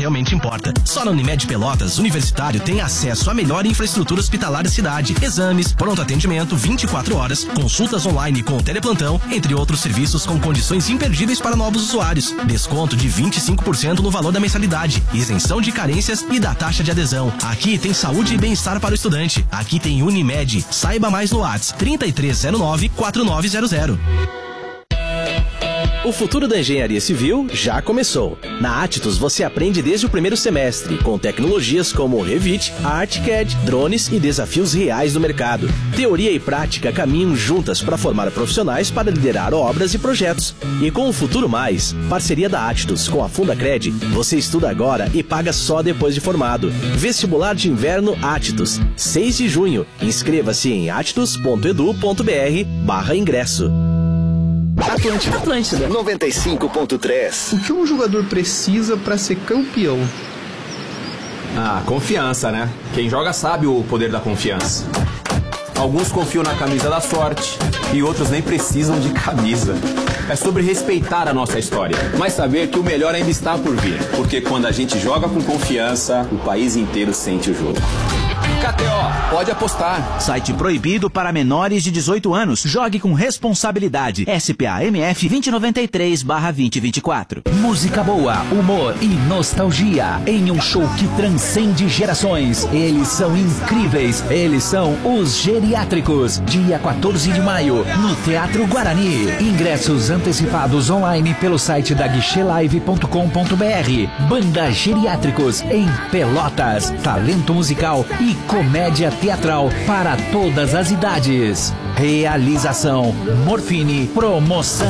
realmente importa. Só na Unimed Pelotas, universitário tem acesso à melhor infraestrutura hospitalar da cidade. Exames, pronto atendimento 24 horas, consultas online com teleplantão, entre outros serviços com condições imperdíveis para novos usuários. Desconto de 25% no valor da mensalidade, isenção de carências e da taxa de adesão. Aqui tem saúde e bem-estar para o estudante. Aqui tem Unimed. Saiba mais no WhatsApp 3309-4900. O futuro da engenharia civil já começou. Na Atitus você aprende desde o primeiro semestre, com tecnologias como Revit, ArchiCAD, drones e desafios reais do mercado. Teoria e prática caminham juntas para formar profissionais para liderar obras e projetos. E com o Futuro Mais, parceria da Atitus com a Fundacred, você estuda agora e paga só depois de formado. Vestibular de Inverno Atitus, 6 de junho. Inscreva-se em atitus.edu.br/ingresso. Atlântida 95.3. O que um jogador precisa para ser campeão? Confiança, né? Quem joga sabe o poder da confiança. Alguns confiam na camisa da sorte e outros nem precisam de camisa. É sobre respeitar a nossa história, mas saber que o melhor ainda está por vir. Porque quando a gente joga com confiança, o país inteiro sente o jogo. KTO, pode apostar. Site proibido para menores de 18 anos. Jogue com responsabilidade. SPA-MF 2093/2024. Música boa, humor e nostalgia em um show que transcende gerações. Eles são incríveis. Eles são os Geriátricos. Dia 14 de maio, no Teatro Guarani. Ingressos antecipados online pelo site da guichelive.com.br. Banda Geriátricos em Pelotas. Talento musical e comédia teatral para todas as idades. Realização Morfine Promoção.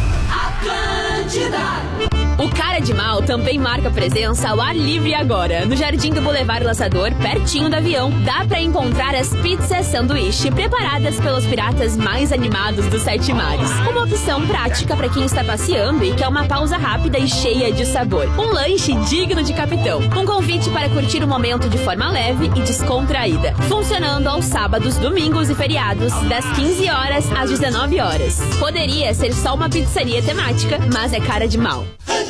Atlântida. O Cara de Mal também marca presença ao ar livre agora, no Jardim do Boulevard Laçador, pertinho do avião. Dá pra encontrar as pizzas sanduíche preparadas pelos piratas mais animados dos 7 mares. Uma opção prática pra quem está passeando e quer uma pausa rápida e cheia de sabor. Um lanche digno de capitão. Um convite para curtir o momento de forma leve e descontraída. Funcionando aos sábados, domingos e feriados, das 15 horas às 19 horas. Poderia ser só uma pizzaria temática, mas é Cara de Mal.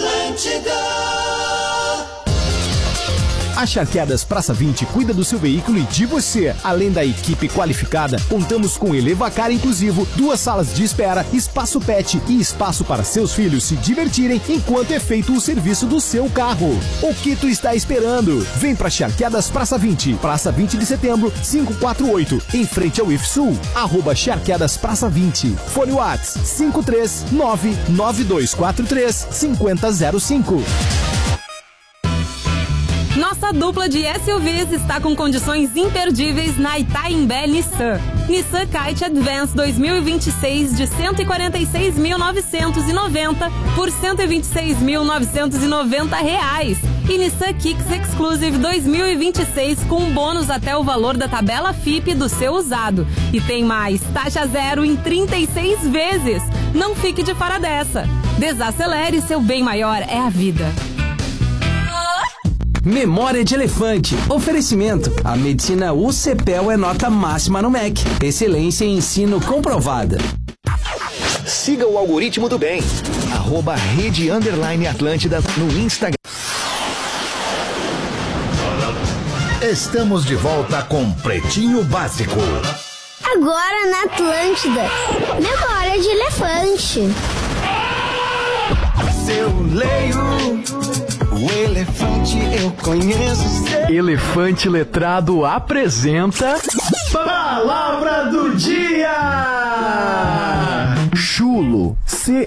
A Charqueadas Praça 20 cuida do seu veículo e de você. Além da equipe qualificada, contamos com Elevacar inclusivo, 2 salas de espera, espaço pet e espaço para seus filhos se divertirem enquanto é feito o serviço do seu carro. O que tu está esperando? Vem pra Charqueadas Praça 20, Praça 20 de Setembro, 548, em frente ao IFSUL, @Charqueadas Praça 20. Fone Whats 53992435005. Nossa dupla de SUVs está com condições imperdíveis na Itaimbé Nissan. Nissan Kite Advance 2026 de R$ 146.990 por R$ 126.990. E Nissan Kicks Exclusive 2026 com um bônus até o valor da tabela FIP do seu usado. E tem mais, taxa zero em 36 vezes. Não fique de fora dessa. Desacelere, seu bem maior é a vida. Memória de Elefante. Oferecimento. A medicina UCPEL é nota máxima no MEC. Excelência em ensino comprovada. Siga o algoritmo do bem. @Rede_Atlântida no Instagram. Estamos de volta com Pretinho Básico. Agora na Atlântida. Memória de Elefante. Eu leio o elefante, eu conheço. Elefante Letrado apresenta Palavra do Dia. Chulo,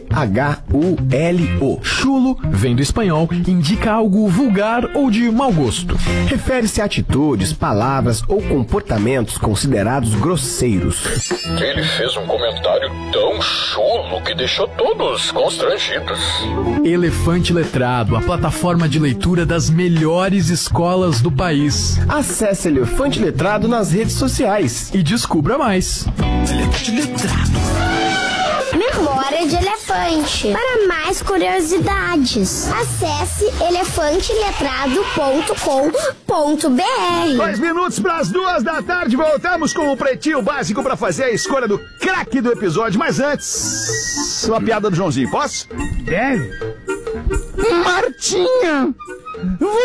CHULO. Chulo vem do espanhol, indica algo vulgar ou de mau gosto. Refere-se a atitudes, palavras ou comportamentos considerados grosseiros. Ele fez um comentário tão chulo que deixou todos constrangidos. Elefante Letrado, a plataforma de leitura das melhores escolas do país. Acesse Elefante Letrado nas redes sociais e descubra mais. Elefante Letrado. Memória de Elefante. Para mais curiosidades, acesse elefanteletrado.com.br. 2 minutos para as 2 da tarde, voltamos com o Pretinho Básico para fazer a escolha do craque do episódio. Mas antes, uma piada do Joãozinho, posso? Deve. Martinha,